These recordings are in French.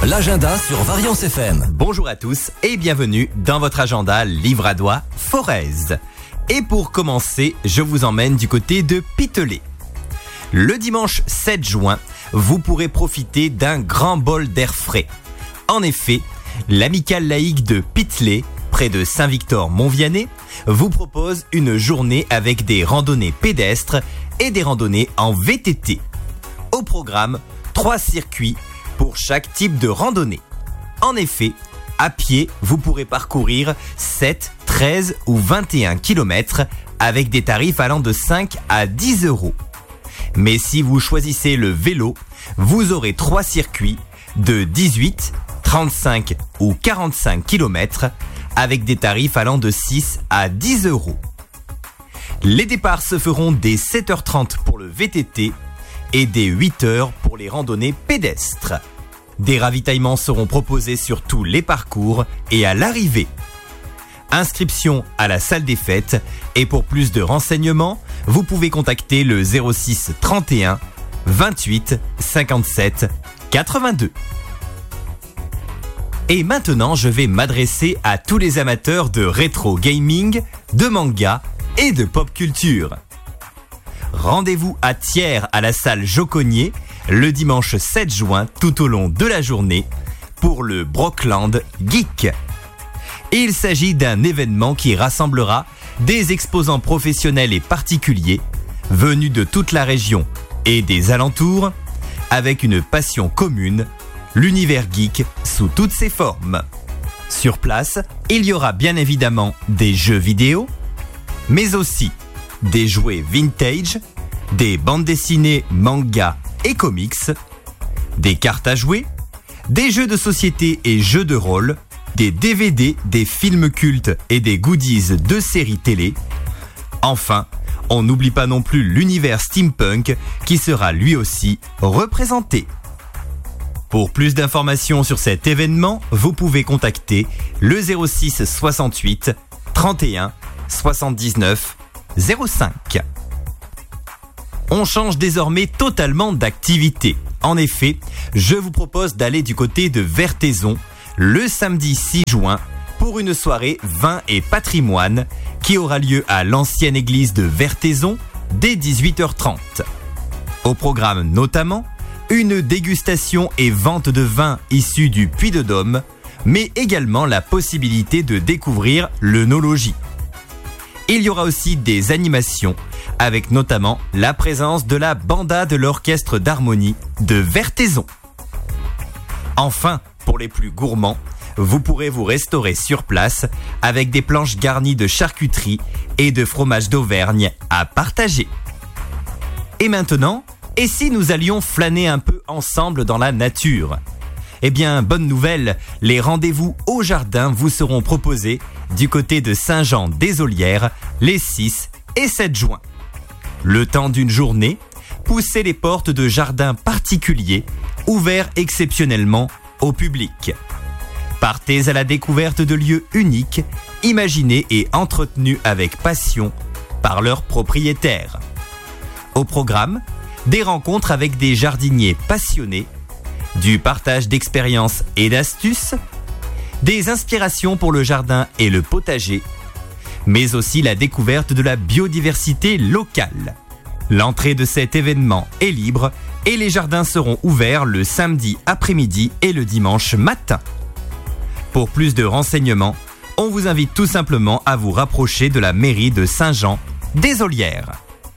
l'agenda sur Variance FM. Bonjour à tous et bienvenue dans votre agenda livradois Forez. Et pour commencer, je vous emmène du côté de Pitelet. Le dimanche 7 juin, vous pourrez profiter d'un grand bol d'air frais. En effet, l'amicale laïque de Pitelet, près de Saint-Victor-Montvianney, vous propose une journée avec des randonnées pédestres et des randonnées en VTT. Au programme, 3 circuits pour chaque type de randonnée. En effet, à pied, vous pourrez parcourir 7, 13 ou 21 km avec des tarifs allant de 5 à 10 €. Mais si vous choisissez le vélo, vous aurez 3 circuits de 18, 35 ou 45 km avec des tarifs allant de 6 à 10 €. Les départs se feront dès 7h30 pour le VTT et dès 8h pour les randonnées pédestres. Des ravitaillements seront proposés sur tous les parcours et à l'arrivée. Inscription à la salle des fêtes et pour plus de renseignements, vous pouvez contacter le 06 31 28 57 82. Et maintenant, je vais m'adresser à tous les amateurs de rétro gaming, de manga et de pop culture. Rendez-vous à Thiers à la salle Joconnier le dimanche 7 juin tout au long de la journée pour le Brockland Geek. Et il s'agit d'un événement qui rassemblera des exposants professionnels et particuliers venus de toute la région et des alentours avec une passion commune, l'univers geek sous toutes ses formes. Sur place, il y aura bien évidemment des jeux vidéo, mais aussi des jouets vintage, des bandes dessinées, mangas et comics, des cartes à jouer, des jeux de société et jeux de rôle, des DVD, des films cultes et des goodies de séries télé. Enfin, on n'oublie pas non plus l'univers steampunk qui sera lui aussi représenté. Pour plus d'informations sur cet événement, vous pouvez contacter le 06 68 31 79 05. On change désormais totalement d'activité. En effet, je vous propose d'aller du côté de Vertaison le samedi 6 juin pour une soirée vin et patrimoine qui aura lieu à l'ancienne église de Vertaison dès 18h30. Au programme notamment, une dégustation et vente de vin issus du Puy-de-Dôme, mais également la possibilité de découvrir l'œnologie. Il y aura aussi des animations, avec notamment la présence de la banda de l'orchestre d'harmonie de Vertaison. Enfin, pour les plus gourmands, vous pourrez vous restaurer sur place avec des planches garnies de charcuterie et de fromage d'Auvergne à partager. Et maintenant, et si nous allions flâner un peu ensemble dans la nature ? Eh bien, bonne nouvelle, les rendez-vous au jardin vous seront proposés du côté de Saint-Jean-des-Olières les 6 et 7 juin. Le temps d'une journée, poussez les portes de jardins particuliers, ouverts exceptionnellement au public. Partez à la découverte de lieux uniques, imaginés et entretenus avec passion par leurs propriétaires. Au programme, des rencontres avec des jardiniers passionnés, du partage d'expériences et d'astuces, des inspirations pour le jardin et le potager, mais aussi la découverte de la biodiversité locale. L'entrée de cet événement est libre et les jardins seront ouverts le samedi après-midi et le dimanche matin. Pour plus de renseignements, on vous invite tout simplement à vous rapprocher de la mairie de Saint-Jean-des-Olières.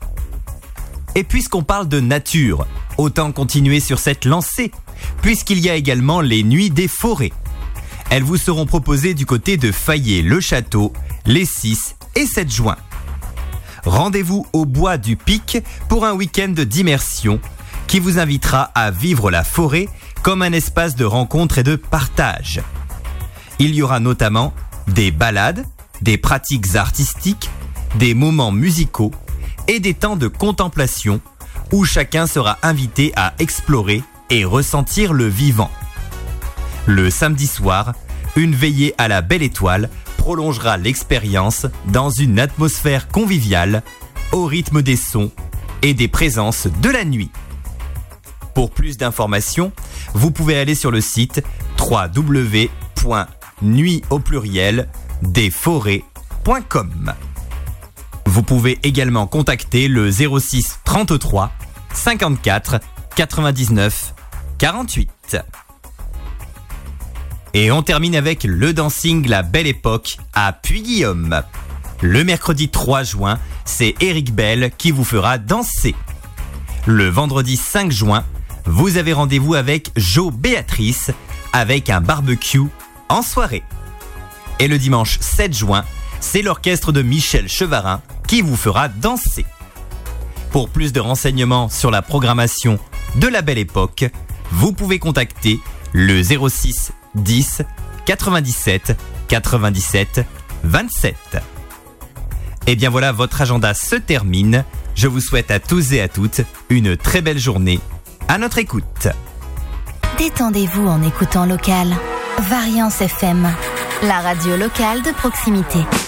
Et puisqu'on parle de nature, autant continuer sur cette lancée, puisqu'il y a également les nuits des forêts. Elles vous seront proposées du côté de Fayet-le-Château les 6 et 7 juin. Rendez-vous au bois du Pic pour un week-end d'immersion qui vous invitera à vivre la forêt comme un espace de rencontre et de partage. Il y aura notamment des balades, des pratiques artistiques, des moments musicaux et des temps de contemplation où chacun sera invité à explorer et ressentir le vivant. Le samedi soir, une veillée à la Belle Étoile prolongera l'expérience dans une atmosphère conviviale, au rythme des sons et des présences de la nuit. Pour plus d'informations, vous pouvez aller sur le site www.nuit@desforêts.com. Vous pouvez également contacter le 06 33 54 99 48. Et on termine avec le dancing La Belle Époque à Puy-Guillaume. Le mercredi 3 juin, c'est Eric Bell qui vous fera danser. Le vendredi 5 juin, vous avez rendez-vous avec Jo Béatrice avec un barbecue en soirée. Et le dimanche 7 juin, c'est l'orchestre de Michel Chevarin qui vous fera danser. Pour plus de renseignements sur la programmation de La Belle Époque, vous pouvez contacter le 06 10 97 97 27. Et bien voilà, votre agenda se termine. Je vous souhaite à tous et à toutes une très belle journée à notre écoute. Détendez-vous en écoutant local. Variance FM, la radio locale de proximité.